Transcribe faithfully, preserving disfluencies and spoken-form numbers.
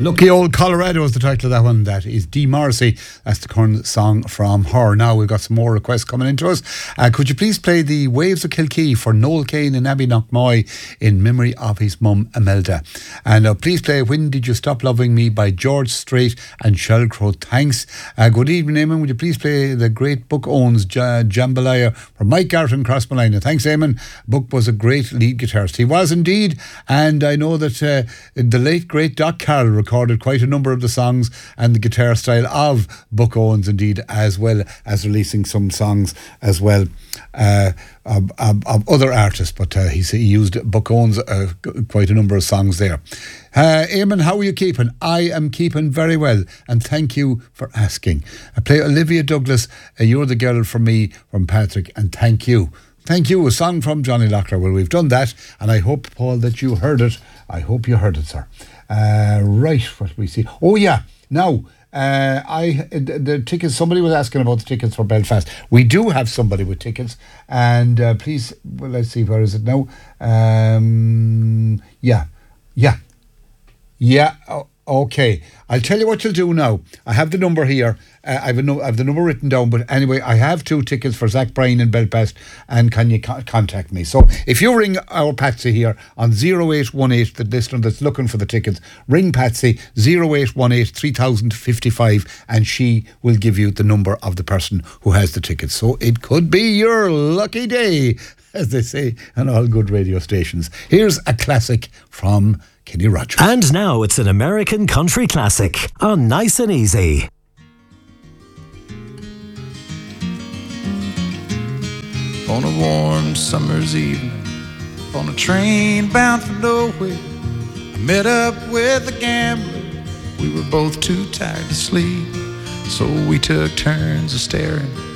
Lucky Old Colorado is the title of that one. That is Dee Morrissey. That's the current song from her. Now we've got some more requests coming into us. Uh, could you please play the Waves of Kilkee for Noel Kane and Abby Knockmoy in memory of his mum Imelda? And uh, please play When Did You Stop Loving Me by George Strait and Sheryl. Thanks. Uh, good evening, Eamon. Would you please play the great Book Owens J- Jambalaya for Mike Garrett and Crossmalina? Thanks, Eamon. Book was a great lead guitarist. He was indeed. And I know that uh, the late great Doc Carroll recorded quite a number of the songs and the guitar style of Book Owens, indeed, as well as releasing some songs as well uh, of, of, of other artists. But uh, he, he used Book Owens uh, quite a number of songs there. Uh, Eamon, how are you keeping? I am keeping very well, and thank you for asking. I play Olivia Douglas, uh, You're the Girl for Me, from Patrick, and thank you. Thank you. A song from Johnny Locklear. Well, we've done that, and I hope, Paul, that you heard it. I hope you heard it, sir. Uh, right, what we see. Oh, yeah. Now, uh, I the, the tickets, somebody was asking about the tickets for Belfast. We do have somebody with tickets, and uh, please, well, let's see, where is it now? Um, yeah, yeah, yeah. Oh, okay, I'll tell you what you'll do now. I have the number here. Uh, I, have a no, I have the number written down, but anyway, I have two tickets for Zach Bryan in Belfast, and can you co- contact me? So if you ring our Patsy here on zero eight one eight, the listener that's looking for the tickets, ring Patsy zero eight one eight three thousand fifty-five, and she will give you the number of the person who has the tickets. So it could be your lucky day, as they say on all good radio stations. Here's a classic from Kenny Rogers. And now it's an American country classic on Nice and Easy. On a warm summer's evening, on a train bound for nowhere, I met up with a gambler. We were both too tired to sleep, so we took turns of staring